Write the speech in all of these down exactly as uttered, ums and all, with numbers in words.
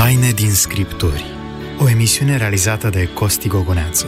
Taine din Scripturi, o emisiune realizată de Costi Gogoneață.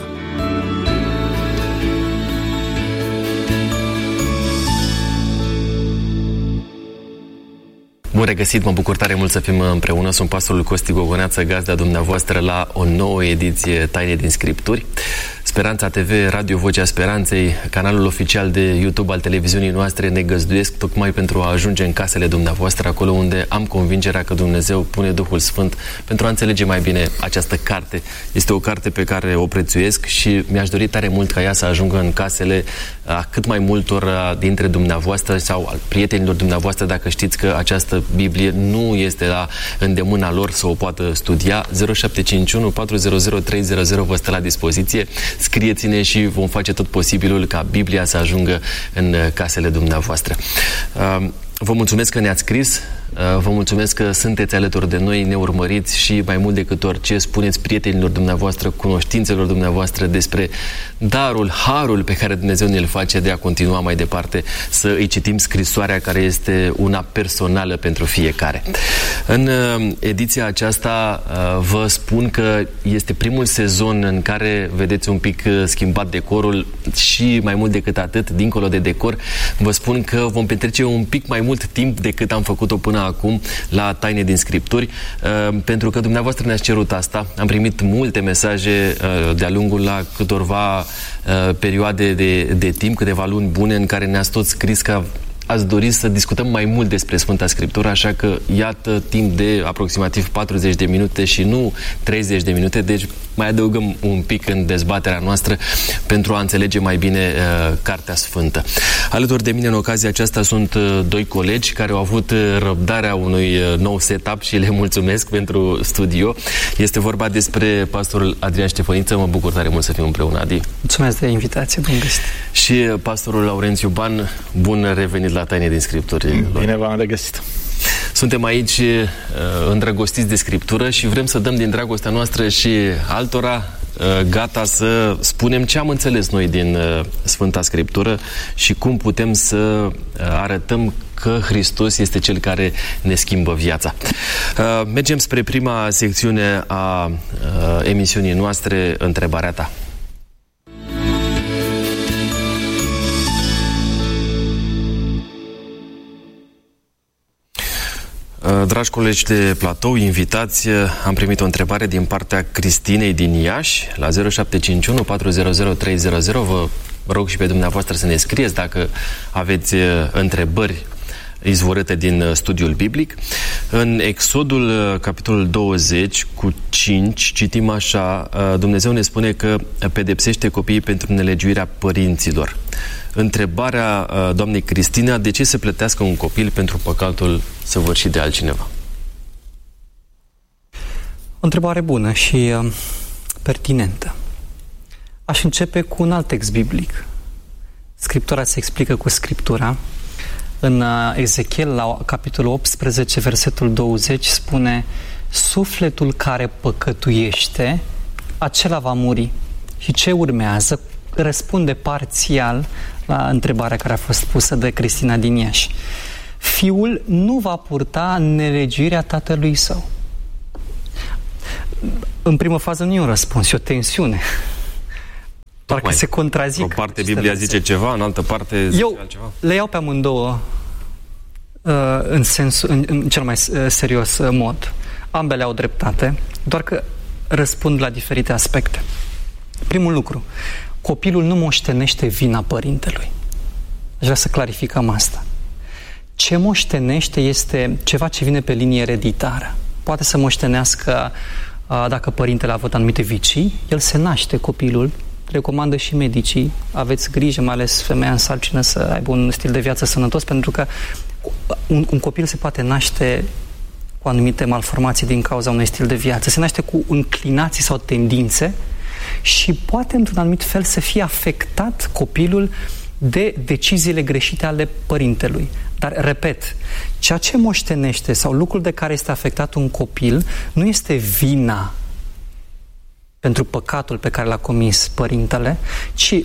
Bun regăsit, mă bucur tare mult să fim împreună. Sunt pastorul Costi Gogoneață, gazda dumneavoastră la o nouă ediție Taine din Scripturi. Speranța T V, Radio Vocea Speranței, canalul oficial de YouTube al televiziunii noastre ne găzduiesc tocmai pentru a ajunge în casele dumneavoastră, acolo unde am convingerea că Dumnezeu pune Duhul Sfânt pentru a înțelege mai bine această carte. Este o carte pe care o prețuiesc și mi-aș dori tare mult ca ea să ajungă în casele a cât mai multor dintre dumneavoastră sau al prietenilor dumneavoastră, dacă știți că această Biblie nu este la îndemâna lor să o poată studia. Zero șapte cinci unu patru zero zero trei zero zero vă stă la dispoziție. Scrieți-ne și vom face tot posibilul ca Biblia să ajungă în casele dumneavoastră. Vă mulțumesc că ne-ați scris, vă mulțumesc că sunteți alături de noi, ne urmăriți și mai mult decât orice spuneți prietenilor dumneavoastră, cunoștințelor dumneavoastră despre darul, harul pe care Dumnezeu ne-l face de a continua mai departe să îi citim scrisoarea care este una personală pentru fiecare. În ediția aceasta vă spun că este primul sezon în care vedeți un pic schimbat decorul și mai mult decât atât, dincolo de decor, vă spun că vom petrece un pic mai mult timp decât am făcut-o până acum la Taine din Scripturi, pentru că dumneavoastră ne-ați cerut asta. Am primit multe mesaje de-a lungul la câtorva perioade de, de timp, câteva luni bune, în care ne-ați tot scris că ați dori să discutăm mai mult despre Sfânta Scriptură, așa că iată timp de aproximativ patruzeci de minute și nu treizeci de minute, deci mai adăugăm un pic în dezbaterea noastră pentru a înțelege mai bine uh, Cartea Sfântă. Alături de mine în ocazia aceasta sunt uh, doi colegi care au avut uh, răbdarea unui uh, nou setup și le mulțumesc pentru studio. Este vorba despre pastorul Adrian Ștefăniță. Mă bucur tare mult să fim împreună, Adi. Mulțumesc de invitație, bun găsit. Și uh, pastorul Laurențiu Ban, bun revenit la Taine din Scripturi. Bine v-am regăsit. Suntem aici uh, îndrăgostiți de Scriptură și vrem să dăm din dragostea noastră și altora, uh, gata să spunem ce am înțeles noi din uh, Sfânta Scriptură și cum putem să uh, arătăm că Hristos este Cel care ne schimbă viața. Uh, mergem spre prima secțiune a uh, emisiunii noastre, Întrebarea ta. Dragi colegi de platou, invitați, am primit o întrebare din partea Cristinei din Iași la zero șapte cinci unu patru zero zero trei zero zero. Vă rog și pe dumneavoastră să ne scrieți dacă aveți întrebări izvorâte din studiul biblic. În Exodul, capitolul douăzeci, cu cinci, citim așa: Dumnezeu ne spune că pedepsește copiii pentru nelegiuirea părinților. Întrebarea doamnei Cristina: de ce să plătească un copil pentru păcatul săvârșit de altcineva? O întrebare bună și uh, pertinentă. Aș începe cu un alt text biblic. Scriptura se explică cu Scriptura. În uh, Ezechiel, la capitolul optsprezece, versetul douăzeci, spune: sufletul care păcătuiește, acela va muri. Și ce urmează răspunde parțial la întrebarea care a fost pusă de Cristina din Iași. Fiul nu va purta nelegiuirea tatălui său. În primă fază nu e un răspuns, e o tensiune. Parcă se contrazic. O parte Biblia zice ceva, în altă parte zice Eu altceva. le iau pe amândouă uh, în, sens, în, în cel mai uh, serios uh, mod. Ambele au dreptate, doar că răspund la diferite aspecte. Primul lucru: copilul nu moștenește vina părintelui. Aș vrea să clarificăm asta. Ce moștenește este ceva ce vine pe linie ereditară. Poate să moștenească, dacă părintele a avut anumite vicii, el se naște, copilul, recomandă și medicii, aveți grijă, mai ales femeia în sarcină, să aibă un stil de viață sănătos, pentru că un, un copil se poate naște cu anumite malformații din cauza unui stil de viață. Se naște cu înclinații sau tendințe și poate, într-un anumit fel, să fie afectat copilul de deciziile greșite ale părintelui. Dar, repet, ceea ce moștenește sau lucrul de care este afectat un copil nu este vina pentru păcatul pe care l-a comis părintele, ci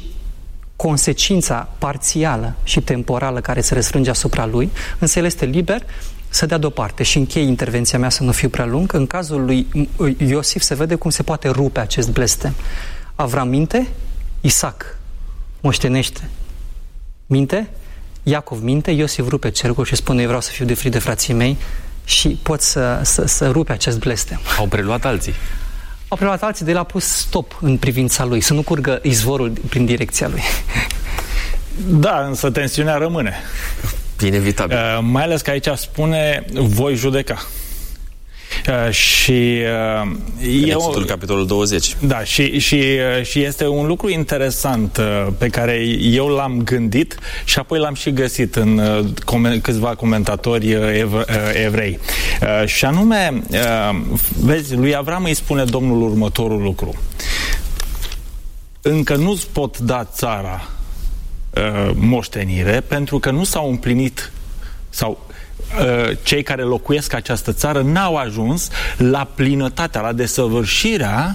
consecința parțială și temporală care se răsfrânge asupra lui, însă el este liber să dea deoparte și închei intervenția mea să nu fiu prea lung. În cazul lui Iosif se vede cum se poate rupe acest blestem. Avram minte, Isaac moștenește. Minte, Iacov minte, Iosif rupe cercul și spune: eu vreau să fiu de frică de frații mei și pot să, să, să rupe acest blestem. Au preluat alții. Au preluat alții, de el a pus stop în privința lui, să nu curgă izvorul prin direcția lui. Da, însă tensiunea rămâne. Inevitabil. Uh, mai ales că aici spune: voi judeca. Uh, și uh, eu, capitolul douăzeci. Da, și, și, uh, și este un lucru interesant uh, pe care eu l-am gândit și apoi l-am și găsit în uh, com- câțiva comentatori uh, ev- uh, evrei. Uh, și anume, uh, vezi, lui Avram îi spune Domnul următorul lucru: încă nu-ți pot da țara uh, moștenire, pentru că nu s-au împlinit sau cei care locuiesc această țară n-au ajuns la plinătatea, la desăvârșirea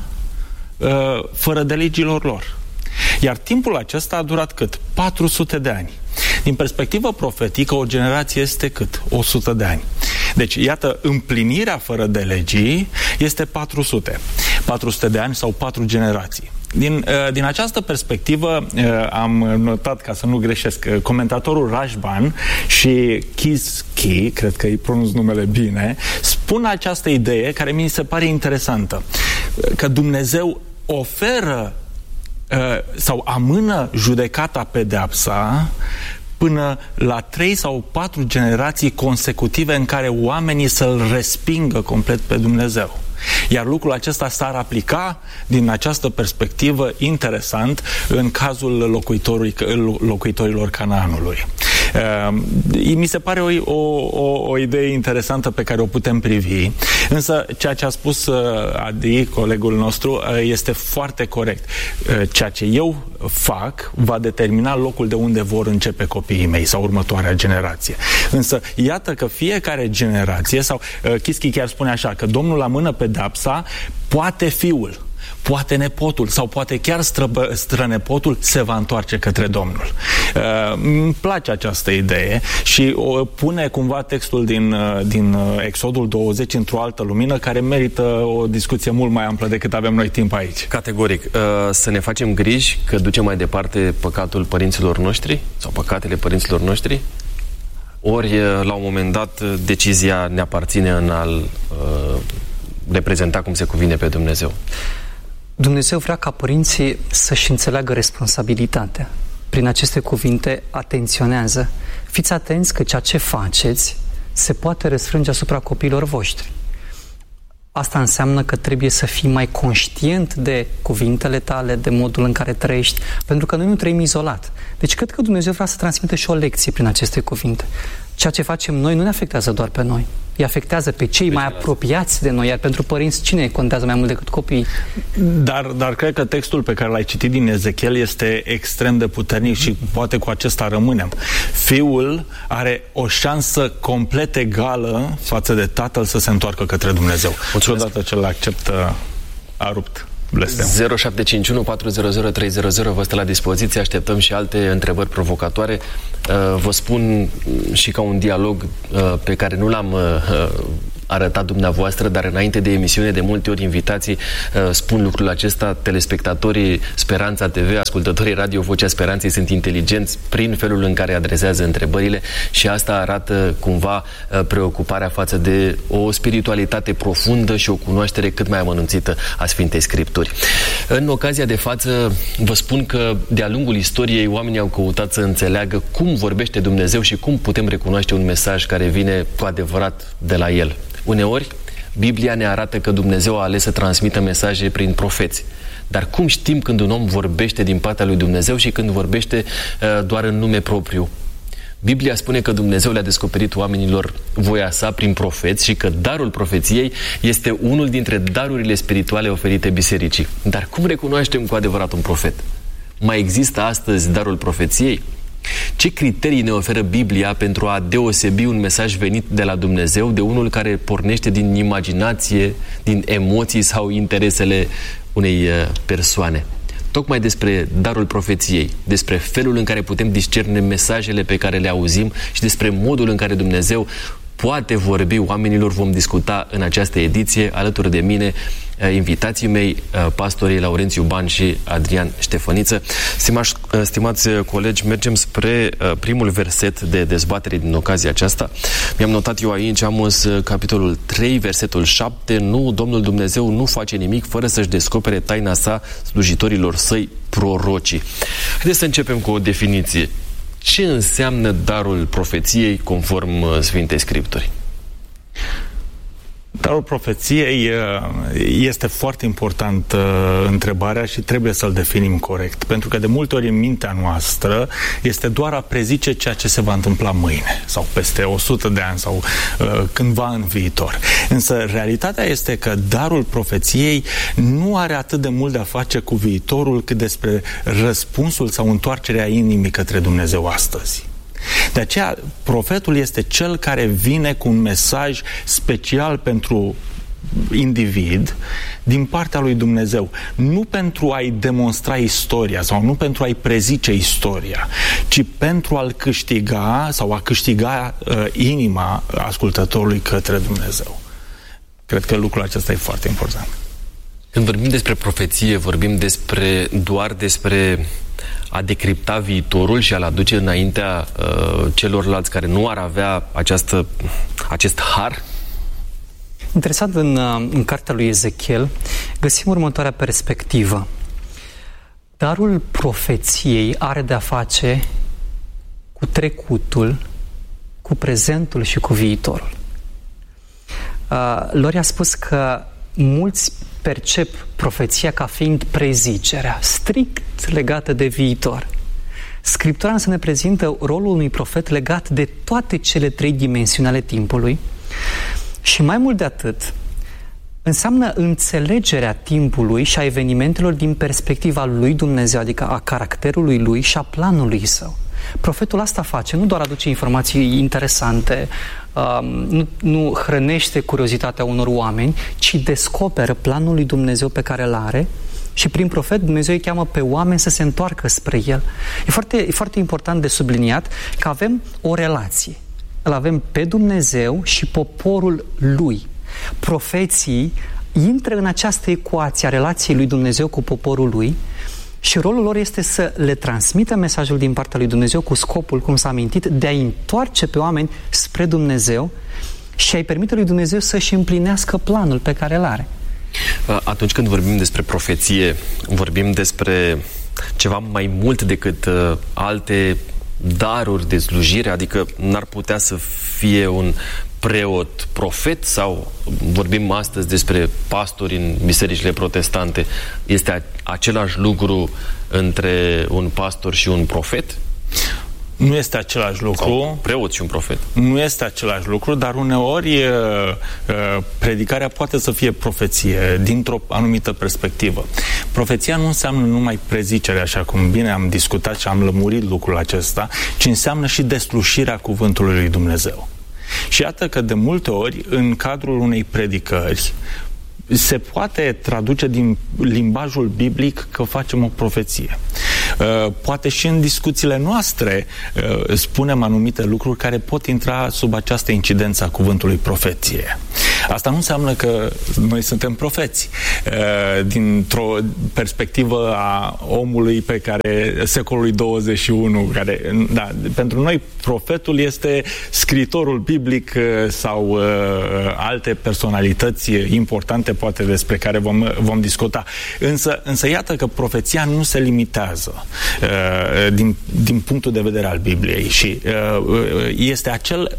uh, fără de legilor lor. Iar timpul acesta a durat cât? patru sute de ani. Din perspectivă profetică, o generație este cât? o sută de ani. Deci, iată, împlinirea fără de legii este patru sute. patru sute de ani sau patru generații. Din, uh, din această perspectivă uh, am notat, ca să nu greșesc, uh, comentatorul Rashban și Kizki, cred că îi pronunț numele bine, spun această idee care mi se pare interesantă, că Dumnezeu oferă uh, sau amână judecata, pedeapsa, până la trei sau patru generații consecutive în care oamenii să-L respingă complet pe Dumnezeu. Iar lucrul acesta s-ar aplica din această perspectivă interesant în cazul locuitorilor Canaanului. Uh, mi se pare o, o, o idee interesantă pe care o putem privi, însă ceea ce a spus uh, Adi, colegul nostru, uh, este foarte corect. Uh, ceea ce eu fac va determina locul de unde vor începe copiii mei sau următoarea generație. Însă, iată că fiecare generație, sau uh, Chischi chiar spune așa, că Domnul amână pedapsa, poate fiul, poate nepotul sau poate chiar străbă, strănepotul se va întoarce către Domnul. Uh, îmi place această idee și o pune cumva textul din, uh, din uh, Exodul douăzeci într-o altă lumină, care merită o discuție mult mai amplă decât avem noi timp aici. Categoric. Uh, să ne facem griji că ducem mai departe păcatul părinților noștri sau păcatele părinților noștri? Ori, la un moment dat, decizia ne aparține în a-L uh, reprezenta cum se cuvine pe Dumnezeu? Dumnezeu vrea ca părinții să-și înțeleagă responsabilitatea. Prin aceste cuvinte, atenționează. Fiți atenți că ceea ce faceți se poate răsfrânge asupra copiilor voștri. Asta înseamnă că trebuie să fii mai conștient de cuvintele tale, de modul în care trăiești, pentru că noi nu trăim izolat. Deci cred că Dumnezeu vrea să transmită și o lecție prin aceste cuvinte. Ceea ce facem noi nu ne afectează doar pe noi. Îi afectează pe cei mai apropiați de noi, iar pentru părinți cine contează mai mult decât copiii? Dar, dar cred că textul pe care l-ai citit din Ezechiel este extrem de puternic și poate cu acesta rămânem. Fiul are o șansă complet egală față de tatăl să se întoarcă către Dumnezeu. Și odată ce l-acceptă, a rupt. zero șapte cinci unu patru zero zero trei zero zero vă stă la dispoziție, așteptăm și alte întrebări provocatoare. Vă spun și ca un dialog pe care nu l-am arătat dumneavoastră, dar înainte de emisiune, de multe ori invitații uh, spun lucrul acesta: telespectatorii Speranța T V, ascultătorii Radio Vocea Speranței sunt inteligenți prin felul în care adresează întrebările și asta arată cumva uh, preocuparea față de o spiritualitate profundă și o cunoaștere cât mai amănunțită a Sfintei Scripturi. În ocazia de față vă spun că de-a lungul istoriei oamenii au căutat să înțeleagă cum vorbește Dumnezeu și cum putem recunoaște un mesaj care vine cu adevărat de la El. Uneori, Biblia ne arată că Dumnezeu a ales să transmită mesaje prin profeți. Dar cum știm când un om vorbește din partea lui Dumnezeu și când vorbește uh, doar în nume propriu? Biblia spune că Dumnezeu le-a descoperit oamenilor voia sa prin profeți și că darul profeției este unul dintre darurile spirituale oferite bisericii. Dar cum recunoaștem cu adevărat un profet? Mai există astăzi darul profeției? Ce criterii ne oferă Biblia pentru a deosebi un mesaj venit de la Dumnezeu de unul care pornește din imaginație, din emoții sau interesele unei persoane? Tocmai despre darul profeției, despre felul în care putem discerne mesajele pe care le auzim și despre modul în care Dumnezeu poate vorbi oamenilor. Vom discuta în această ediție alături de mine invitații mei, pastorii Laurențiu Ban și Adrian Ștefăniță. Stimați, stimați colegi, mergem spre primul verset de dezbatere din ocazia aceasta. Mi-am notat eu aici, Amos, capitolul trei, versetul șapte. Nu, Domnul Dumnezeu nu face nimic fără să-și descopere taina sa slujitorilor săi, prorocii. Haideți să începem cu o definiție. Ce înseamnă darul profeției conform Sfintei Scripturi? Darul profeției este foarte important întrebarea și trebuie să-l definim corect, pentru că de multe ori în mintea noastră este doar a prezice ceea ce se va întâmpla mâine sau peste o sută de ani sau uh, cândva în viitor. Însă realitatea este că darul profeției nu are atât de mult de a face cu viitorul cât despre răspunsul sau întoarcerea inimii către Dumnezeu astăzi. De aceea, profetul este cel care vine cu un mesaj special pentru individ din partea lui Dumnezeu. Nu pentru a-i demonstra istoria sau nu pentru a-i prezice istoria, ci pentru a-l câștiga sau a câștiga uh, inima ascultătorului către Dumnezeu. Cred că lucrul acesta e foarte important. Când vorbim despre profeție, vorbim despre doar despre a decripta viitorul și a-l aduce înaintea uh, celorlalți care nu ar avea această, acest har? Interesant, în, în cartea lui Ezechiel găsim următoarea perspectivă. Darul profeției are de-a face cu trecutul, cu prezentul și cu viitorul. Uh, Lori a spus că mulți percep profeția ca fiind prezicerea, strict legată de viitor. Scriptura însă ne prezintă rolul unui profet legat de toate cele trei dimensiuni ale timpului și mai mult de atât, înseamnă înțelegerea timpului și a evenimentelor din perspectiva lui Dumnezeu, adică a caracterului lui și a planului său. Profetul asta face, nu doar aduce informații interesante, um, nu, nu hrănește curiozitatea unor oameni, ci descoperă planul lui Dumnezeu pe care îl are și prin profet Dumnezeu îi cheamă pe oameni să se întoarcă spre El. E foarte, e foarte important de subliniat că avem o relație. Îl avem pe Dumnezeu și poporul Lui. Profeții intră în această ecuație a relației lui Dumnezeu cu poporul Lui și rolul lor este să le transmită mesajul din partea lui Dumnezeu cu scopul, cum s-a amintit, de a-i întoarce pe oameni spre Dumnezeu și a-i permite lui Dumnezeu să-și împlinească planul pe care îl are. Atunci când vorbim despre profeție, vorbim despre ceva mai mult decât uh, alte daruri de slujire, adică n-ar putea să fie un preot profet sau vorbim astăzi despre pastori în bisericile protestante. Este același lucru între un pastor și un profet? Nu este același lucru. Sau preot și un profet. Nu este același lucru, dar uneori predicarea poate să fie profeție dintr-o anumită perspectivă. Profeția nu înseamnă numai prezicere, așa cum bine am discutat și am lămurit lucrul acesta, ci înseamnă și deslușirea cuvântului lui Dumnezeu. Și iată că de multe ori, în cadrul unei predicări, se poate traduce din limbajul biblic că facem o profeție. Poate și în discuțiile noastre spunem anumite lucruri care pot intra sub această incidență a cuvântului profeție. Asta nu înseamnă că noi suntem profeți dintr-o perspectivă a omului pe care secolului douăzeci și unu, care, da, pentru noi profetul este scriitorul biblic sau alte personalități importante poate despre care vom, vom discuta. Însă, însă iată că profeția nu se limitează uh, din, din punctul de vedere al Bibliei și uh, este acel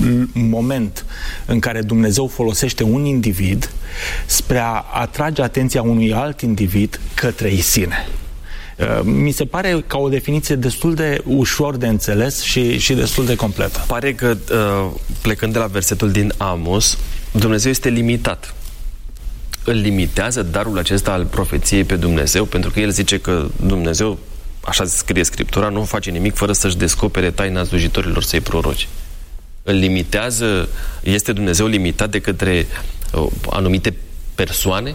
moment în care Dumnezeu folosește un individ spre a atrage atenția unui alt individ către ei sine. Mi se pare ca o definiție destul de ușor de înțeles și, și destul de completă. Pare că, plecând de la versetul din Amos, Dumnezeu este limitat. Îl limitează darul acesta al profeției pe Dumnezeu, pentru că el zice că Dumnezeu, așa scrie Scriptura, nu face nimic fără să-și descopere taina slujitorilor săi proroci. Îl limitează, este Dumnezeu limitat de către uh, anumite persoane?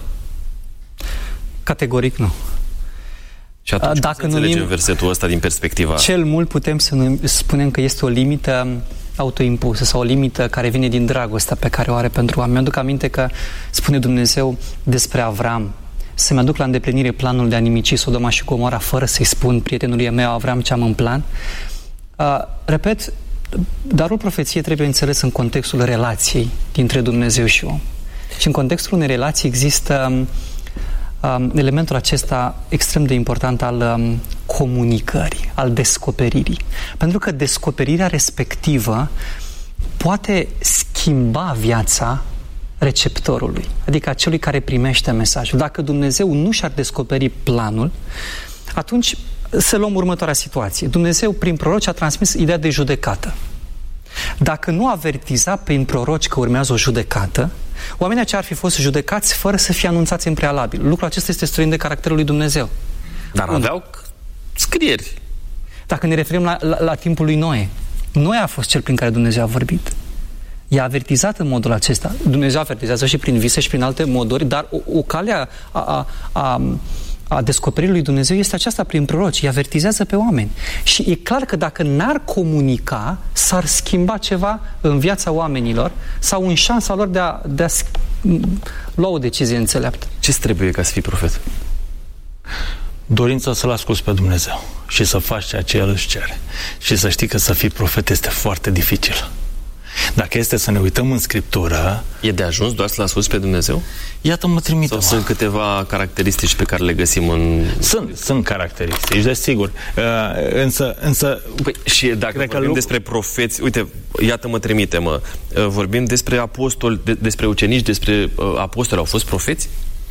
Categoric nu. Și atunci, Dacă cum să înțelegem versetul ăsta din perspectiva? Cel mult putem să spunem că este o limită autoimpusă sau o limită care vine din dragostea pe care o are pentru oameni. Mi-aduc aminte că spune Dumnezeu despre Avram: să-mi aduc la îndeplinire planul de a nimici Sodoma și Gomora fără să-i spun prietenului meu Avram ce am în plan. Uh, repet, darul profeției trebuie înțeles în contextul relației dintre Dumnezeu și om. Și în contextul unei relații există um, elementul acesta extrem de important al um, comunicării, al descoperirii. Pentru că descoperirea respectivă poate schimba viața receptorului, adică a celui care primește mesajul. Dacă Dumnezeu nu și-ar descoperi planul, atunci să luăm următoarea situație. Dumnezeu prin proroci a transmis ideea de judecată. Dacă nu avertiza prin proroci că urmează o judecată, oamenii aceia ar fi fost judecați fără să fie anunțați în prealabil. Lucrul acesta este străin de caracterul lui Dumnezeu. Dar aveau scrieri. Dacă ne referim la, la, la timpul lui Noe, Noe a fost cel prin care Dumnezeu a vorbit. I-a avertizat în modul acesta. Dumnezeu avertizează și prin vise și prin alte moduri, dar o, o cale a, a, a, a descoperirii lui Dumnezeu este aceasta prin proroci. Îi avertizează pe oameni. Și e clar că dacă n-ar comunica, s-ar schimba ceva în viața oamenilor sau în șansa lor de a, de a lua o decizie înțeleaptă. Ce trebuie ca să fii profet? Dorința să-L asculți pe Dumnezeu și să faci ceea ce El își cere. Și să știi că să fii profet este foarte dificil. Dacă este să ne uităm în Scriptură... E de ajuns doar să-L asculți pe Dumnezeu? Iată, mă trimite. Sau sunt câteva caracteristici pe care le găsim în... Sunt, sunt caracteristici, desigur. Uh, însă... însă păi, și dacă vorbim lucru... despre profeți... Uite, iată, mă trimite, mă. Uh, vorbim despre apostoli, de, despre ucenici, despre uh, apostoli. Au fost profeți?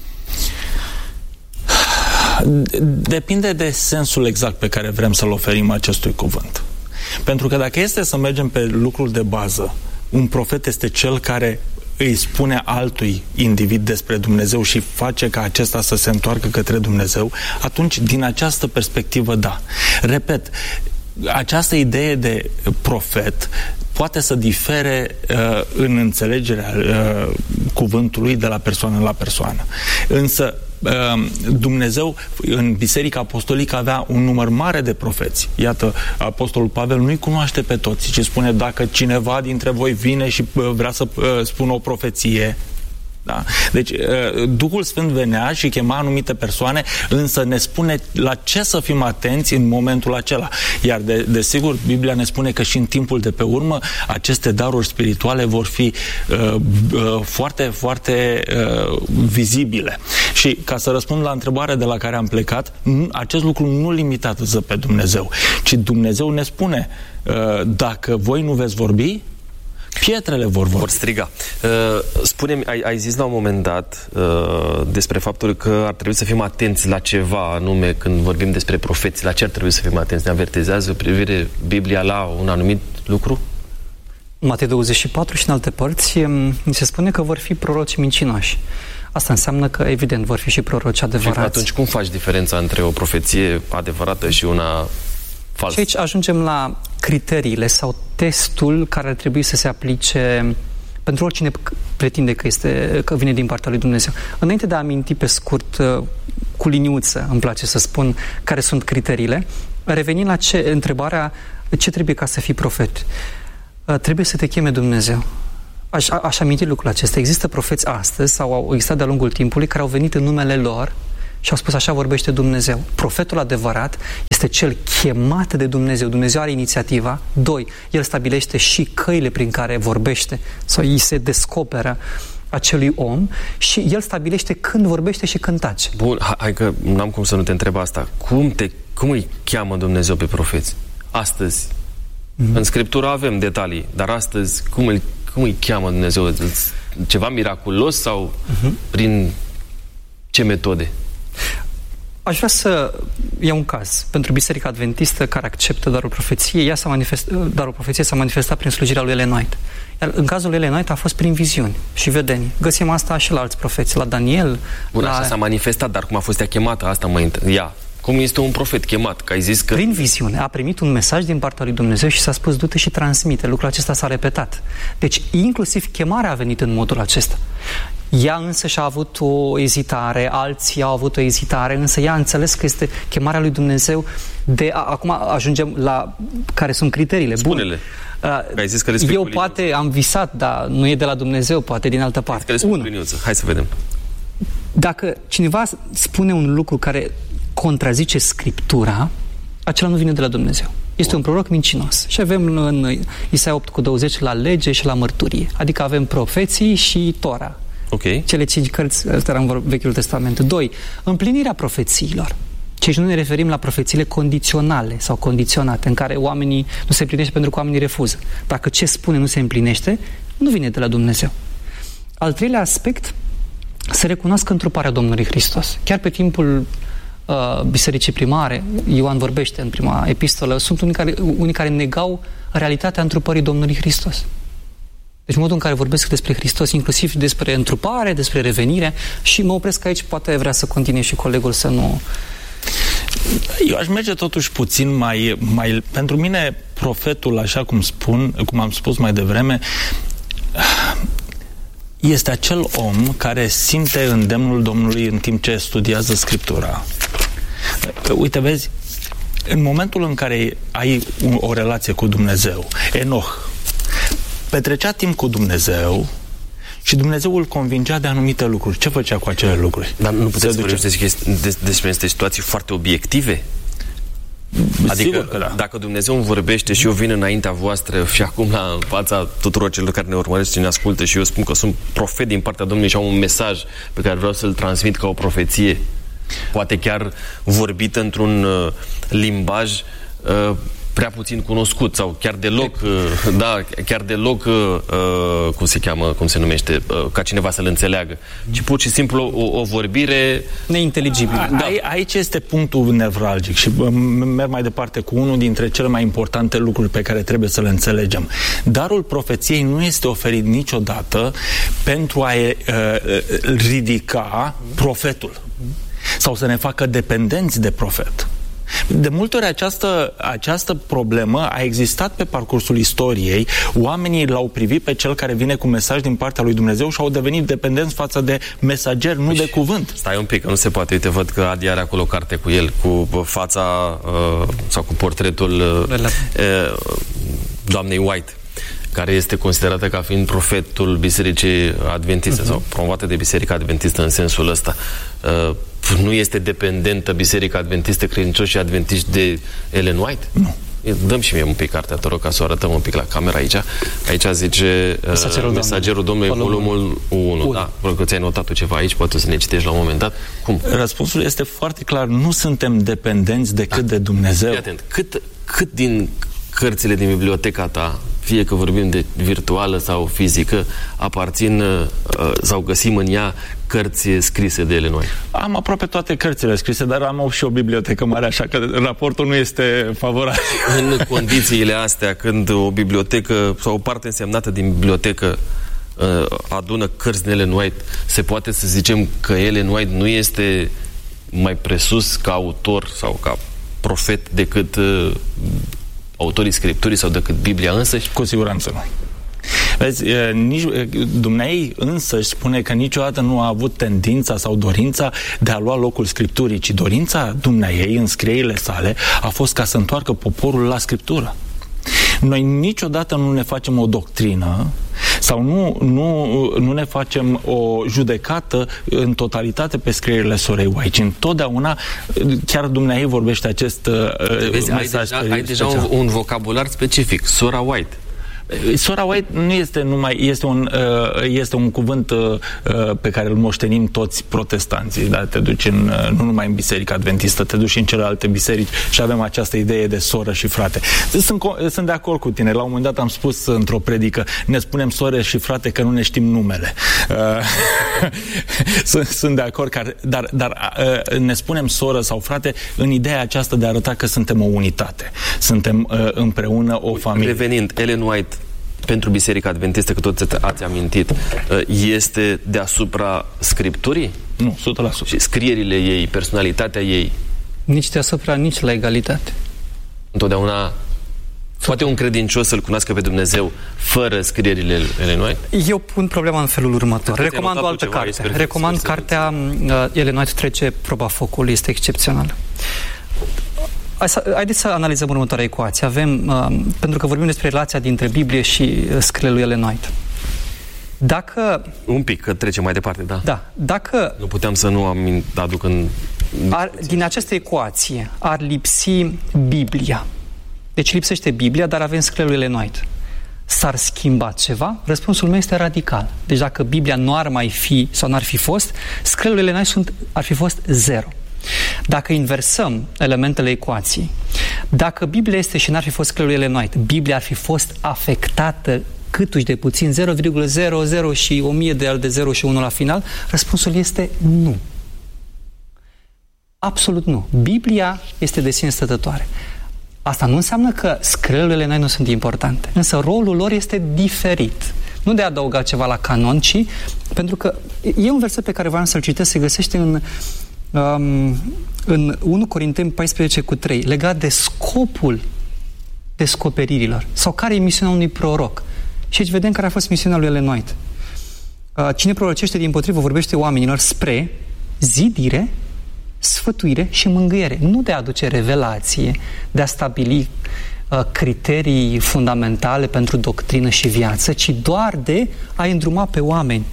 Depinde de sensul exact pe care vrem să-l oferim acestui cuvânt. Pentru că dacă este să mergem pe lucrul de bază, un profet este cel care îi spune altui individ despre Dumnezeu și face ca acesta să se întoarcă către Dumnezeu, atunci din această perspectivă, da. Repet, această idee de profet poate să difere uh, în înțelegerea uh, cuvântului de la persoană la persoană. Însă Dumnezeu în Biserica Apostolică avea un număr mare de profeți. Iată, Apostolul Pavel nu-i cunoaște pe toți, ci spune: dacă cineva dintre voi vine și vrea să spună o profeție. Da? Deci Duhul Sfânt venea și chema anumite persoane, însă ne spune la ce să fim atenți în momentul acela. Iar de, desigur, Biblia ne spune că și în timpul de pe urmă aceste daruri spirituale vor fi uh, uh, foarte, foarte uh, vizibile. Și ca să răspund la întrebarea de la care am plecat, acest lucru nu limitează pe Dumnezeu, ci Dumnezeu ne spune: uh, dacă voi nu veți vorbi, pietrele vor vorbi. Vor striga. Uh, spune-mi, ai, ai zis la un moment dat uh, despre faptul că ar trebui să fim atenți la ceva anume când vorbim despre profeți. La ce ar trebui să fim atenți? Ne avertizează privire Biblia la un anumit lucru? Matei douăzeci și patru și în alte părți ni se spune că vor fi proroci mincinoși. Asta înseamnă că, evident, vor fi și proroci adevărați. Și atunci cum faci diferența între o profeție adevărată și una falsă? Și aici ajungem la criteriile sau testul care ar trebui să se aplice pentru oricine pretinde că, este, că vine din partea lui Dumnezeu. Înainte de a aminti pe scurt, cu liniuță, îmi place să spun care sunt criteriile, revenind la ce, întrebarea ce trebuie ca să fii profet. Trebuie să te cheme Dumnezeu. Aș, aș aminti lucrul acesta. Există profeți astăzi sau au existat de-a lungul timpului care au venit în numele lor și au spus: așa vorbește Dumnezeu. Profetul adevărat este cel chemat de Dumnezeu. Dumnezeu are inițiativa. Doi, el stabilește și căile prin care vorbește sau îi se descoperă acelui om și el stabilește când vorbește și când tace. Bun, hai că n-am cum să nu te întreb asta. Cum, te, cum îi cheamă Dumnezeu pe profeți? Astăzi. Mm-hmm. În Scriptură avem detalii, dar astăzi cum îi, cum îi cheamă Dumnezeu? Ceva miraculos sau mm-hmm. prin ce metode? Aș vrea să iau un caz pentru Biserica Adventistă care acceptă darul profeției. Ea s-a manifest, darul profeției s-a manifestat prin slujirea lui Ellen White. Iar în cazul lui Ellen White a fost prin viziuni și vedenii. Găsim asta și la alți profeți, la Daniel. Bun, la... așa s-a manifestat, dar cum a fost ea chemată? Asta mă inter... Ia. Cum este un profet chemat? Că ai zis că... Prin viziune. A primit un mesaj din partea lui Dumnezeu și s-a spus: du-te și transmite. Lucrul acesta s-a repetat. Deci, inclusiv chemarea a venit în modul acesta. Ea însă și-a avut o ezitare, alții au avut o ezitare, însă ea a înțeles că este chemarea lui Dumnezeu de... A, acum ajungem la care sunt criteriile. Spune-le. Ai zis că le Eu poate am visat, dar nu e de la Dumnezeu, poate din altă parte. Unu. Hai să vedem. Dacă cineva spune un lucru care contrazice Scriptura, acela nu vine de la Dumnezeu. Este un proroc mincinos. Și avem în Isaia opt cu douăzeci la lege și la mărturie. Adică avem profeții și Tora. Okay. Cele cinci cărți, ăsta era în Vechiul Testament. Doi, împlinirea profețiilor. Deci nu ne referim la profețiile condiționale sau condiționate, în care oamenii nu se împlinește pentru că oamenii refuză. Dacă ce spune nu se împlinește, nu vine de la Dumnezeu. Al treilea aspect, să recunoască întruparea Domnului Hristos. Chiar pe timpul uh, bisericii primare, Ioan vorbește în prima epistolă, sunt unii care, unii care negau realitatea întrupării Domnului Hristos. Deci modul în care vorbesc despre Hristos, inclusiv despre întrupare, despre revenire, și mă opresc aici, poate vrea să continue și colegul să nu... Eu aș merge totuși puțin mai, mai... Pentru mine, profetul, așa cum spun, cum am spus mai devreme, este acel om care simte îndemnul Domnului în timp ce studiază Scriptura. Uite, vezi, în momentul în care ai o relație cu Dumnezeu, Enoch petrecea timp cu Dumnezeu și Dumnezeu îl convingea de anumite lucruri. Ce făcea cu acele lucruri? Dar nu puteți să vorbim despre niște situații foarte obiective? Adică, da. Dacă Dumnezeu îmi vorbește și eu vin înaintea voastră și acum la fața tuturor celor care ne urmăresc și ne ascultă și eu spun că sunt profet din partea Domnului și am un mesaj pe care vreau să-l transmit ca o profeție, poate chiar vorbit într-un uh, limbaj uh, prea puțin cunoscut sau chiar deloc, uh, da, chiar deloc, uh, cum se cheamă, cum se numește, uh, ca cineva să-l înțeleagă, ci pur și simplu o, o vorbire neinteligibilă. Da. Aici este punctul nevralgic și merg mai departe cu unul dintre cele mai importante lucruri pe care trebuie să le înțelegem. Darul profeției nu este oferit niciodată pentru a uh, ridica profetul sau să ne facă dependenți de profet. De multe ori această, această problemă a existat pe parcursul istoriei. Oamenii l-au privit pe cel care vine cu mesaj din partea lui Dumnezeu și au devenit dependenți față de mesager, nu de cuvânt. Stai un pic, că nu se poate. Uite, văd că Adi are acolo carte cu el, cu fața uh, sau cu portretul uh, uh, doamnei White, care este considerată ca fiind profetul Bisericii Adventiste uh-huh. sau promovată de Biserica Adventistă în sensul ăsta. Uh, nu este dependentă Biserica Adventistă, credincioși și adventiști de Ellen White? Nu. Dăm și mie un pic cartea, te rog, ca să o arătăm un pic la camera aici. Aici zice uh, Mesagerul, Mesagerul Domnului, volumul unu. Da, vreau că ți-ai notat tu ceva aici, poate să ne citești la un moment dat. Cum? Răspunsul este foarte clar. Nu suntem dependenți decât da. de Dumnezeu. Fii atent. Cât, cât din cărțile din biblioteca ta, fie că vorbim de virtuală sau fizică, aparțin uh, sau găsim în ea cărți scrise de ele noi? Am aproape toate cărțile scrise, dar am și o bibliotecă mare, așa că raportul nu este favorabil. În condițiile astea, când o bibliotecă sau o parte însemnată din bibliotecă uh, adună cărți de Ellen White, se poate să zicem că Ellen White nu este mai presus ca autor sau ca profet decât uh, autorii Scripturii sau decât Biblia însăși? Cu siguranță nu. Vezi, nici, Dumnezeu însăși spune că niciodată nu a avut tendința sau dorința de a lua locul Scripturii, ci dorința Dumnezeu în scrierile sale a fost ca să întoarcă poporul la Scriptură. Noi niciodată nu ne facem o doctrină sau nu, nu, nu ne facem o judecată în totalitate pe scrierile sorei White, ci întotdeauna chiar Dumnezeu vorbește acest Vezi, mesaj. Ai deja, ai deja un, un vocabular specific, sora White. Sora White nu este numai, este un, este un cuvânt pe care îl moștenim toți protestanții, da? Te duci în, nu numai în Biserica Adventistă, te duci în celelalte biserici și avem această idee de soră și frate. Sunt, sunt de acord cu tine. La un moment dat am spus într-o predică, ne spunem soră și frate că nu ne știm numele. sunt, sunt de acord, dar, dar ne spunem soră sau frate în ideea aceasta de a arăta că suntem o unitate. Suntem împreună o familie. Revenind, Ellen White pentru Biserica Adventistă, că toți ați amintit, este deasupra Scripturii? Nu, o sută la sută. Și scrierile ei, personalitatea ei? Nici deasupra, nici la egalitate. Întotdeauna poate un credincios să-L cunoască pe Dumnezeu fără scrierile Ellen White? Eu pun problema în felul următor. Recomand o altă carte. Recomand cartea uh, Ellen White trece proba focului, este excepțională. Haideți să analizăm următoarea ecuație. Avem, uh, pentru că vorbim despre relația dintre Biblie și scrierile lui Ellen White. Dacă... Un pic, că trecem mai departe, da. Da. Dacă... Nu puteam să nu am aduc în... Ar, din această ecuație ar lipsi Biblia. Deci lipsește Biblia, dar avem scrierile lui Ellen White. S-ar schimba ceva? Răspunsul meu este radical. Deci dacă Biblia nu ar mai fi sau n-ar fi fost, scrierile lui Ellen White sunt, ar fi fost zero. Dacă inversăm elementele ecuației, dacă Biblia este și n-ar fi fost scrierile lui Ellen White, Biblia ar fi fost afectată câtuși de puțin, zero virgulă zero zero și o mie de, de zero și unu la final, răspunsul este nu. Absolut nu. Biblia este de sine stătătoare. Asta nu înseamnă că scrierile lui Ellen White nu sunt importante, însă rolul lor este diferit. Nu de a adăuga ceva la canon, ci pentru că e un verset pe care vreau să-l citesc, se găsește în Um, în unu Corinteni paisprezece cu trei, legat de scopul descoperirilor sau care e misiunea unui proroc. Și aici vedem care a fost misiunea lui Ellen White. Uh, cine prorocește dimpotrivă vorbește oamenilor spre zidire, sfătuire și mângâiere. Nu de a aduce revelație, de a stabili uh, criterii fundamentale pentru doctrină și viață, ci doar de a îndruma pe oameni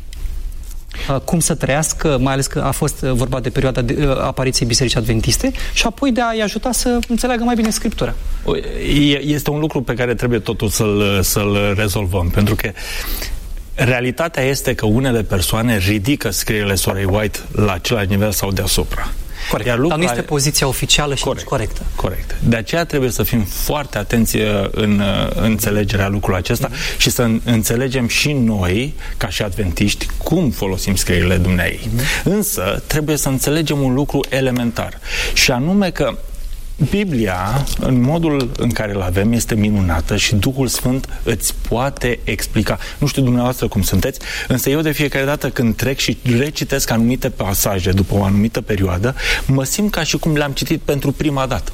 cum să trăiască, mai ales că a fost vorba de perioada de, uh, apariției Bisericii Adventiste, și apoi de a-i ajuta să înțeleagă mai bine Scriptura. Este un lucru pe care trebuie totul să-l, să-l rezolvăm, pentru că realitatea este că unele persoane ridică scrierile sorei White la același nivel sau deasupra. Corect. Iar dar nu este poziția oficială și corect, corectă. Corect. De aceea trebuie să fim foarte atenți în înțelegerea lucrului acesta mm-hmm. și să înțelegem și noi, ca și adventiști, cum folosim scrierile Dumnezeu. Mm-hmm. Însă, trebuie să înțelegem un lucru elementar, și anume că Biblia, în modul în care îl avem, este minunată și Duhul Sfânt îți poate explica. Nu știu dumneavoastră cum sunteți, însă eu de fiecare dată când trec și recitesc anumite pasaje după o anumită perioadă, mă simt ca și cum le-am citit pentru prima dată.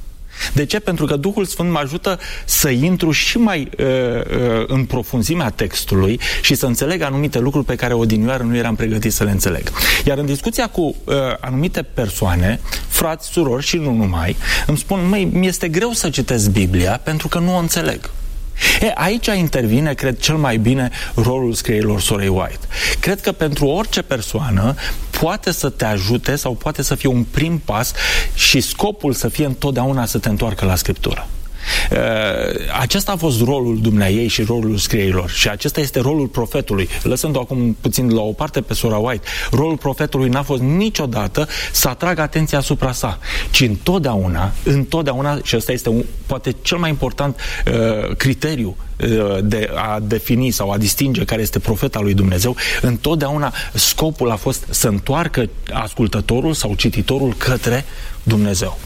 De ce? Pentru că Duhul Sfânt mă ajută să intru și mai uh, uh, în profunzimea textului și să înțeleg anumite lucruri pe care odinioară nu eram pregătit să le înțeleg. Iar în discuția cu uh, anumite persoane, frați, surori și nu numai, îmi spun, măi, mi-este greu să citesc Biblia pentru că nu o înțeleg. E, aici intervine, cred, cel mai bine rolul scrierilor sorei White. Cred că pentru orice persoană poate să te ajute sau poate să fie un prim pas și scopul să fie întotdeauna să te întoarcă la Scriptură. Uh, acesta a fost rolul dumneaei și rolul scrierilor și acesta este rolul profetului. Lăsând-o acum puțin la o parte pe sora White, rolul profetului n-a fost niciodată să atragă atenția asupra sa, ci întotdeauna, întotdeauna, și ăsta este un, poate cel mai important uh, criteriu uh, de a defini sau a distinge care este profeta lui Dumnezeu, întotdeauna scopul a fost să întoarcă ascultătorul sau cititorul către Dumnezeu.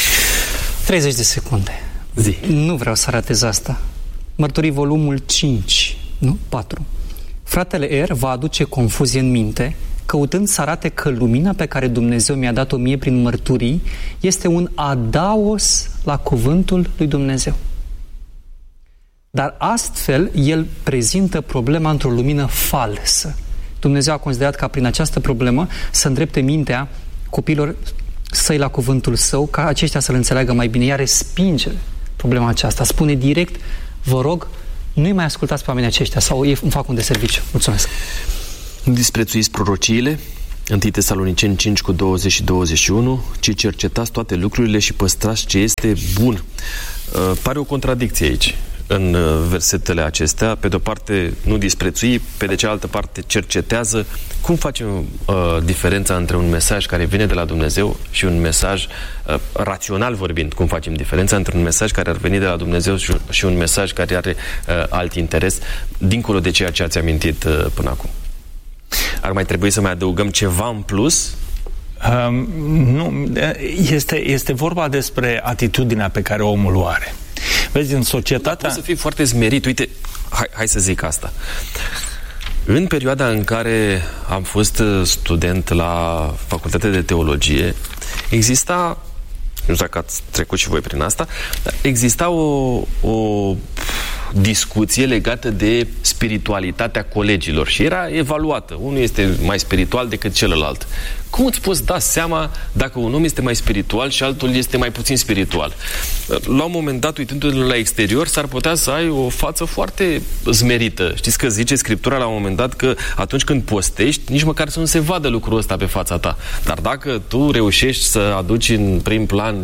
treizeci de secunde. Zi. Nu vreau să ratez asta. Mărturii volumul cinci, nu? patru. Fratele R va aduce confuzie în minte, căutând să arate că lumina pe care Dumnezeu mi-a dat-o mie prin mărturii este un adaos la cuvântul lui Dumnezeu. Dar astfel, el prezintă problema într-o lumină falsă. Dumnezeu a considerat ca prin această problemă să îndrepte mintea copiilor săi la cuvântul său, ca aceștia să-l înțeleagă mai bine. Ea respinge problema aceasta. Spune direct, vă rog, nu-i mai ascultați pe oamenii aceștia sau ei îmi fac un deserviciu. Mulțumesc. Nu disprețuiți prorociile, întâi Tesaloniceni cinci cu douăzeci și douăzeci și unu, ci cercetați toate lucrurile și păstrați ce este bun. Uh, pare o contradicție aici, în uh, versetele acestea. Pe de-o parte nu disprețui, pe de cealaltă parte cercetează. Cum facem uh, diferența între un mesaj care vine de la Dumnezeu și un mesaj, uh, rațional vorbind, cum facem diferența între un mesaj care ar veni de la Dumnezeu și, și un mesaj care are uh, alt interes, dincolo de ceea ce ați amintit uh, până acum? Ar mai trebui să mai adăugăm ceva în plus? Um, nu, este, este vorba despre atitudinea pe care omul o are. Vezi, în societatea... Poți să fii foarte smerit. Uite, hai, hai să zic asta. În perioada în care am fost student la Facultatea de Teologie, exista, nu știu dacă ați trecut și voi prin asta, exista o, o discuție legată de spiritualitatea colegilor și era evaluată. Unul este mai spiritual decât celălalt. Cum îți poți da seama dacă un om este mai spiritual și altul este mai puțin spiritual? La un moment dat, uitându-te la exterior, s-ar putea să ai o față foarte zmerită. Știți că zice Scriptura la un moment dat că atunci când postești, nici măcar să nu se vadă lucrul ăsta pe fața ta. Dar dacă tu reușești să aduci în prim plan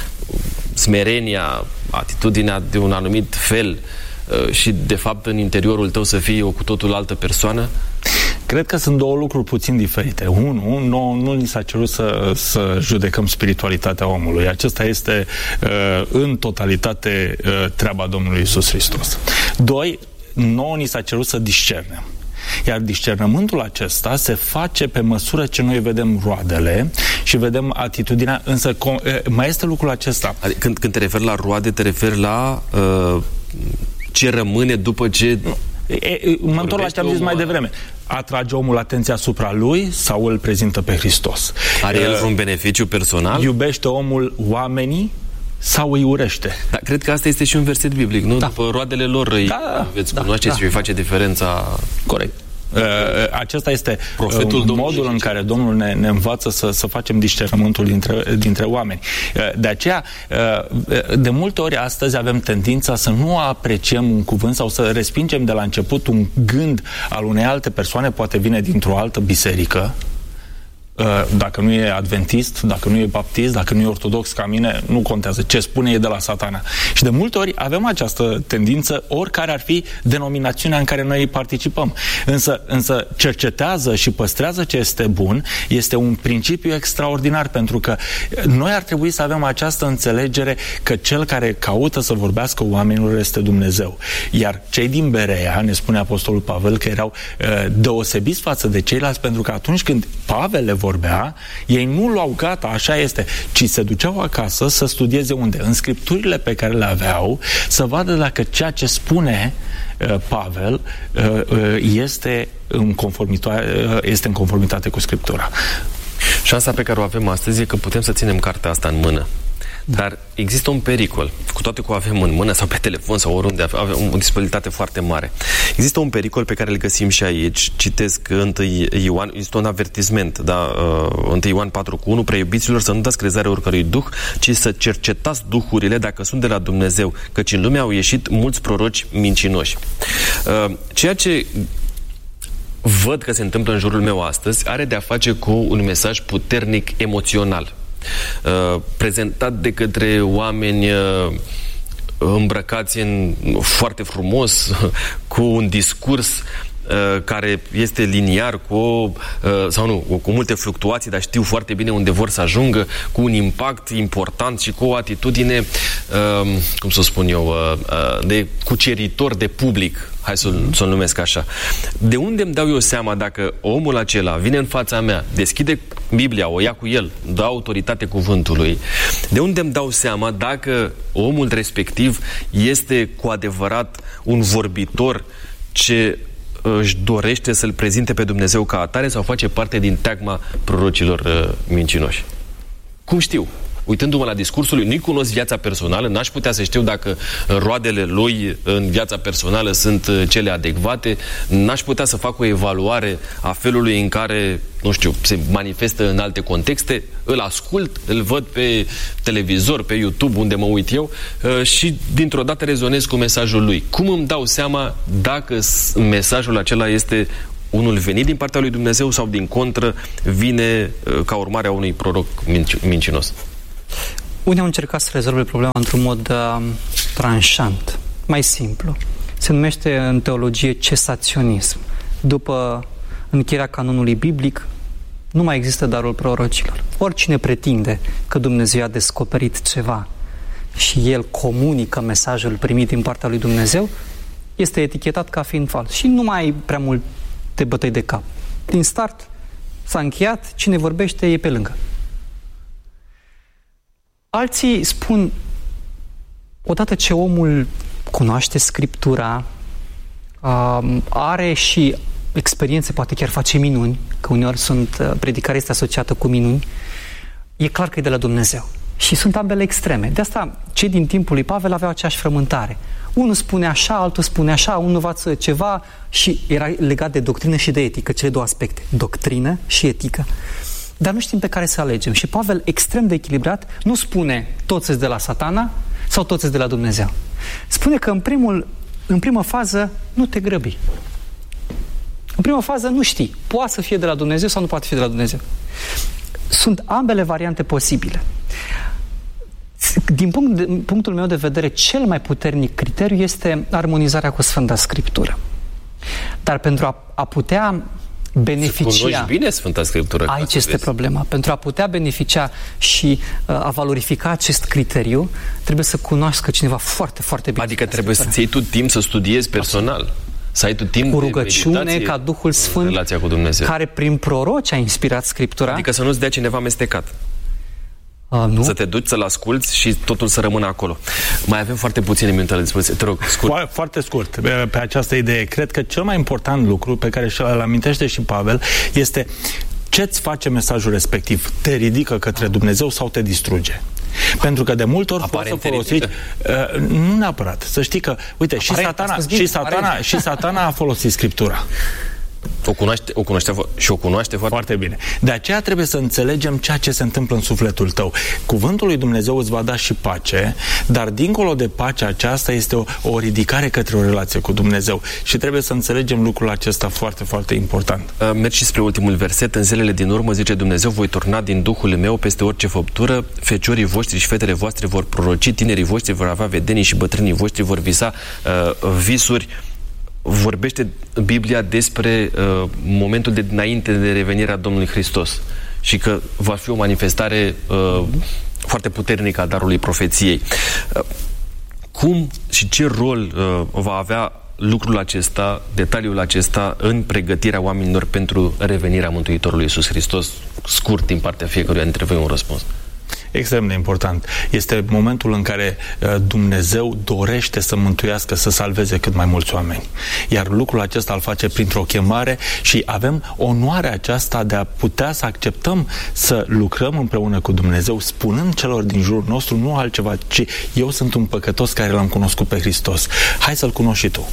smerenia, atitudinea de un anumit fel și, de fapt, în interiorul tău să fii o cu totul altă persoană? Cred că sunt două lucruri puțin diferite. Unu, nu, nu ni s-a cerut să, să judecăm spiritualitatea omului. Acesta este uh, în totalitate uh, treaba Domnului Iisus Hristos. Doi, nouă ni s-a cerut să discernem. Iar discernământul acesta se face pe măsură ce noi vedem roadele și vedem atitudinea, însă mai este lucrul acesta. Adică, când, când te referi la roade, te referi la uh, ce rămâne după ce... E, mă întorc la ce am zis mai devreme. Atrage omul atenția asupra lui sau îl prezintă pe Hristos? Are el vreun beneficiu personal? Iubește omul oamenii sau îi urește? Da, cred că asta este și un verset biblic, nu? Da. După roadele lor îi da, veți da, cunoaște da. și vei face diferența... Corect. Uh, acesta este Profetul uh, modul în care Domnul ne, ne învață să, să facem discernământul dintre, dintre oameni. Uh, de aceea, uh, de multe ori astăzi avem tendința să nu apreciem un cuvânt sau să respingem de la început un gând al unei alte persoane, poate vine dintr-o altă biserică, dacă nu e adventist, dacă nu e baptist, dacă nu e ortodox ca mine, nu contează. Ce spune e de la Satana. Și de multe ori avem această tendință, oricare ar fi denominațiunea în care noi participăm. Însă, însă cercetează și păstrează ce este bun, este un principiu extraordinar, pentru că noi ar trebui să avem această înțelegere că cel care caută să vorbească oamenilor este Dumnezeu. Iar cei din Berea, ne spune Apostolul Pavel, că erau uh, deosebiți față de ceilalți, pentru că atunci când Pavel le vorbea, ei nu luau gata, așa este, ci se duceau acasă să studieze unde? În scripturile pe care le aveau, să vadă dacă ceea ce spune uh, Pavel uh, uh, este, în conformitate, uh, este în conformitate cu Scriptura. Șansa pe care o avem astăzi e că putem să ținem cartea asta în mână. Dar există un pericol, cu toate că o avem în mână sau pe telefon sau oriunde, avem o disponibilitate foarte mare. Există un pericol pe care îl găsim și aici. Citesc întâi Ioan, este un avertisment, da? întâi Ioan patru cu unu, preiubiților, să nu dați crezare oricărui duh, ci să cercetați duhurile dacă sunt de la Dumnezeu, căci în lume au ieșit mulți proroci mincinoși. Ceea ce văd că se întâmplă în jurul meu astăzi are de a face cu un mesaj puternic emoțional. Uh, prezentat de către oameni uh, îmbrăcați în foarte frumos, cu un discurs uh, care este liniar, cu o, uh, sau nu, cu multe fluctuații, dar știu foarte bine unde vor să ajungă, cu un impact important și cu o atitudine, uh, cum să spun eu, uh, uh, de cuceritor de public. Hai să-l, să-l numesc așa. De unde îmi dau eu seama dacă omul acela vine în fața mea, deschide Biblia, o ia cu el, dă autoritate cuvântului, de unde îmi dau seama dacă omul respectiv este cu adevărat un vorbitor ce își dorește să-L prezinte pe Dumnezeu ca atare sau face parte din teagma prorocilor uh, mincinoși? Cum știu? Uitându-mă la discursul lui, nu-i cunosc viața personală, n-aș putea să știu dacă roadele lui în viața personală sunt cele adecvate, n-aș putea să fac o evaluare a felului în care, nu știu, se manifestă în alte contexte, îl ascult, îl văd pe televizor, pe YouTube, unde mă uit eu, și dintr-o dată rezonez cu mesajul lui. Cum îmi dau seama dacă mesajul acela este unul venit din partea lui Dumnezeu sau, din contră, vine ca urmare a unui proroc mincinos? Unii au încercat să rezolve problema într-un mod uh, tranșant, mai simplu. Se numește în teologie cesaționism. După încheierea canonului biblic, nu mai există darul prorocilor. Oricine pretinde că Dumnezeu a descoperit ceva și el comunică mesajul primit din partea lui Dumnezeu, este etichetat ca fiind fals. Și nu mai ai prea multe bătăi de cap. Din start s-a încheiat, cine vorbește e pe lângă. Alții spun, odată ce omul cunoaște Scriptura, are și experiențe, poate chiar face minuni, că uneori sunt, predicarea este asociată cu minuni, e clar că e de la Dumnezeu. Și sunt ambele extreme. De asta, cei din timpul lui Pavel aveau aceeași frământare. Unul spune așa, altul spune așa, unul învață ceva și era legat de doctrină și de etică, cele două aspecte, doctrină și etică. Dar nu știm pe care să alegem. Și Pavel, extrem de echilibrat, nu spune toți sunt de la Satana sau toți sunt de la Dumnezeu. Spune că în, primul, în primă fază nu te grăbi. În prima fază nu știi. Poate să fie de la Dumnezeu sau nu poate fi de la Dumnezeu. Sunt ambele variante posibile. Din punct de, punctul meu de vedere, cel mai puternic criteriu este armonizarea cu Sfânta Scriptură. Dar pentru a, a putea beneficia... Să cunoști bine Sfânta Scriptură. Aici este vezi. problema. Pentru a putea beneficia și uh, a valorifica acest criteriu, trebuie să cunoască cineva foarte, foarte bine. Adică trebuie să-ți iei tu timp să studiezi personal. Absolut. Să ai tu timp cu rugăciune ca Duhul Sfânt, relația cu Dumnezeu, care prin proroci a inspirat Scriptura. Adică să nu-ți dea cineva amestecat. Uh, nu? Să te duci, să-l asculți și totul să rămână acolo. Mai avem foarte puține minute la dispoziție. Te rog, scurt. Fo- foarte scurt, pe, pe această idee. Cred că cel mai important lucru pe care și-l amintește și Pavel este ce-ți face mesajul respectiv. Te ridică către Dumnezeu sau te distruge? Pentru că de multe ori poți să folosești... Uh, nu neapărat. Să știi că, uite, și satana, și, satana, și satana a folosit Scriptura. O cunoaște, o cunoaște și o cunoaște foarte... foarte bine. De aceea trebuie să înțelegem ceea ce se întâmplă în sufletul tău. Cuvântul lui Dumnezeu îți va da și pace, dar dincolo de pacea aceasta este o, o ridicare către o relație cu Dumnezeu. Și trebuie să înțelegem lucrul acesta foarte, foarte important. Uh, mergi și spre ultimul verset. În zilele din urmă, zice Dumnezeu, voi turna din Duhul meu peste orice făptură, feciorii voștri și fetele voastre vor proroci, tinerii voștri vor avea vedenii și bătrânii voștri vor visa uh, visuri. Vorbește Biblia despre uh, momentul de dinainte de revenirea Domnului Hristos și că va fi o manifestare uh, foarte puternică a darului profeției. Uh, cum și ce rol uh, va avea lucrul acesta, detaliul acesta în pregătirea oamenilor pentru revenirea Mântuitorului Iisus Hristos? Scurt din partea fiecăruia dintre voi un răspuns. Extrem de important. Este momentul în care uh, Dumnezeu dorește să mântuiască, să salveze cât mai mulți oameni. Iar lucrul acesta îl face printr-o chemare și avem onoarea aceasta de a putea să acceptăm să lucrăm împreună cu Dumnezeu, spunând celor din jurul nostru nu altceva, ci eu sunt un păcătos care l-am cunoscut pe Hristos. Hai să-L cunoști și tu.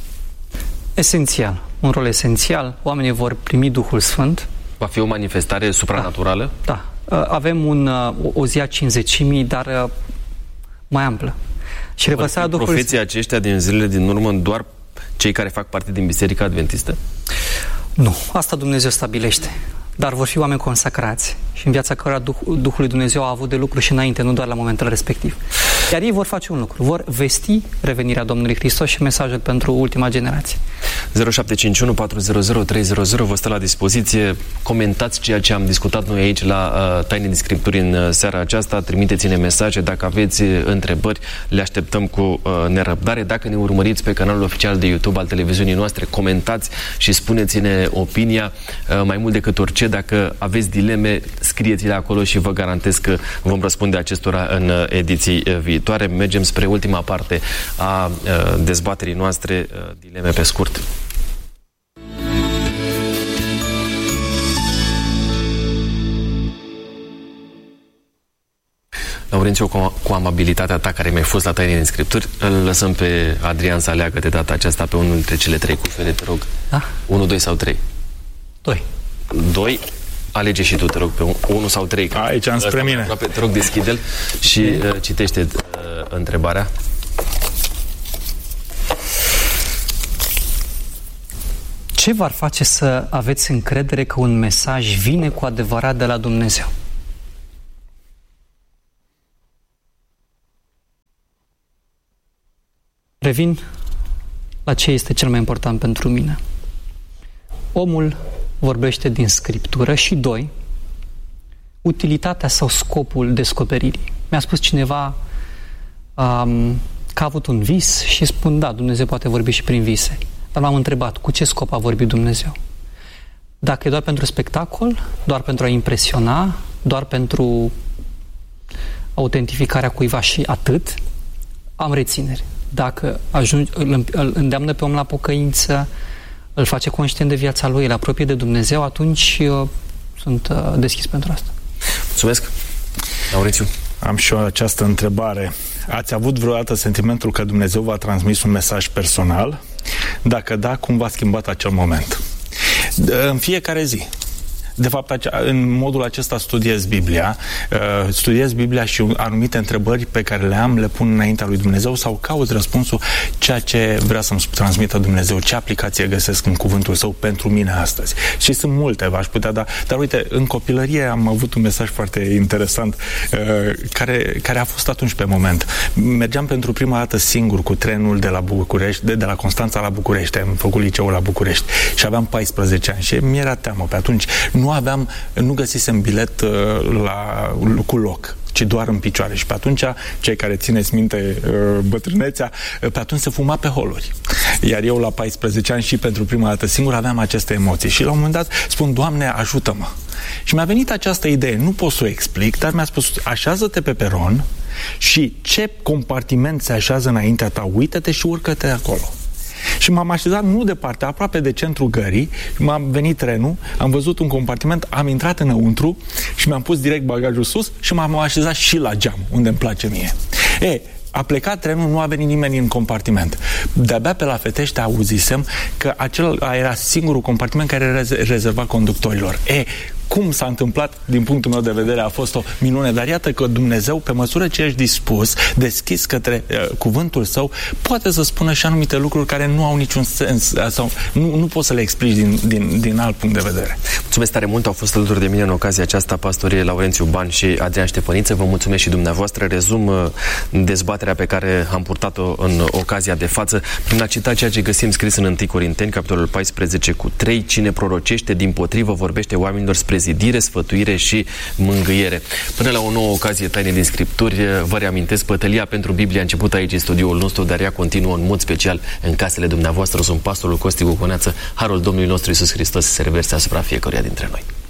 Esențial. Un rol esențial. Oamenii vor primi Duhul Sfânt. Va fi o manifestare supranaturală? Da. da. Avem un, o zi a cincizecimii, dar mai amplă. Și revărsarea Duhului... Profeții aceștia din zilele din urmă doar cei care fac parte din Biserica Adventistă? Nu. Asta Dumnezeu stabilește. Dar vor fi oameni consacrați și în viața cărora Duh, Duhul lui Dumnezeu a avut de lucru și înainte, nu doar la momentul respectiv. Iar ei vor face un lucru, vor vesti revenirea Domnului Hristos și mesajul pentru ultima generație. zero șapte cinci unu patru zero zero trei zero zero vă stă la dispoziție. Comentați ceea ce am discutat noi aici la uh, Taine din Scripturi în uh, seara aceasta. Trimiteți-ne mesaje. Dacă aveți uh, întrebări, le așteptăm cu uh, nerăbdare. Dacă ne urmăriți pe canalul oficial de YouTube al televiziunii noastre, comentați și spuneți-ne opinia. Uh, mai mult decât orice, dacă aveți dileme, scrieți-le acolo și vă garantez că vom răspunde acestora în uh, ediții uh, viitoare. Mergem spre ultima parte a uh, dezbaterii noastre, uh, dileme pe scurt. Laurențiu, cu, cu amabilitatea ta care mi-ai fost la Taine din Scripturi, îl lăsăm pe Adrian să aleagă de data aceasta pe unul dintre cele trei cufere, te rog. Da? unu, doi sau trei? doi. doi. Alege și tu, te rog, pe unu sau trei. Aici am spre mine. Aproape, te rog, deschide-l și uh, citește uh, întrebarea. Ce v-ar face să aveți încredere că un mesaj vine cu adevărat de la Dumnezeu? Revin la ce este cel mai important pentru mine. Omul vorbește din Scriptură și, doi, utilitatea sau scopul descoperirii. Mi-a spus cineva um, că a avut un vis și spun, da, Dumnezeu poate vorbi și prin vise. Dar m-am întrebat, cu ce scop a vorbit Dumnezeu? Dacă e doar pentru spectacol, doar pentru a impresiona, doar pentru autentificarea cuiva și atât, am rețineri. Dacă ajunge, îl, îl îndeamnă pe om la pocăință, îl face conștient de viața lui, îl apropie de Dumnezeu, atunci eu sunt uh, deschis pentru asta. Mulțumesc, Laurențiu. Am și eu această întrebare. Ați avut vreodată sentimentul că Dumnezeu v-a transmis un mesaj personal? Dacă da, cum v-a schimbat acel moment? În fiecare zi. De fapt, în modul acesta studiez Biblia, studiez Biblia și anumite întrebări pe care le am, le pun înaintea lui Dumnezeu sau caut răspunsul ceea ce vrea să-mi transmită Dumnezeu, ce aplicație găsesc în cuvântul Său pentru mine astăzi. Și sunt multe, v-aș putea da, dar uite, în copilărie am avut un mesaj foarte interesant care, care a fost atunci pe moment. Mergeam pentru prima dată singur cu trenul de la București, de, de la Constanța la București, am făcut liceul la București și aveam paisprezece ani și mi-era teamă pe atunci. Nu aveam, nu găsisem bilet uh, la, cu loc, ci doar în picioare. Și pe atunci, cei care țineți minte uh, bătrânețea, uh, pe atunci se fuma pe holuri. Iar eu la paisprezece ani și pentru prima dată singur aveam aceste emoții. Și la un moment dat spun, Doamne, ajută-mă. Și mi-a venit această idee, nu pot să o explic, dar mi-a spus, așează-te pe peron și ce compartiment se așează înaintea ta, uită-te și urcă-te acolo. Și m-am așezat nu departe, aproape de centrul gării, m-a venit trenul, am văzut un compartiment, am intrat înăuntru și mi-am pus direct bagajul sus și m-am așezat și la geam, unde îmi place mie. E, a plecat trenul, nu a venit nimeni în compartiment. De-abia pe la Fetește auzisem că acela era singurul compartiment care era rezervat conductorilor. E, cum s-a întâmplat, din punctul meu de vedere, a fost o minune, dar iată că Dumnezeu, pe măsură ce ești dispus, deschis către uh, cuvântul Său, poate să spună și anumite lucruri care nu au niciun sens uh, sau nu, nu poți să le explici din, din, din alt punct de vedere. Mulțumesc tare mult, au fost alături de mine în ocazia aceasta pastorii Laurențiu Ban și Adrian Ștefăniță. Vă mulțumesc și dumneavoastră. Rezum uh, dezbaterea pe care am purtat-o în ocazia de față prin a cita ceea ce găsim scris în întâi Corinteni, capitolul paisprezece cu trei. Cine prorocește, dimpotrivă, vorbește oamenilor spre zidire, sfătuire și mângâiere. Până la o nouă ocazie, Taine din Scripturi, vă reamintesc, bătălia pentru Biblie a început aici în studioul nostru, dar ea continuă în mod special în casele dumneavoastră. Sunt pastorul Costi Gogoneață. Harul Domnului nostru Iisus Hristos se reverse asupra fiecăruia dintre noi.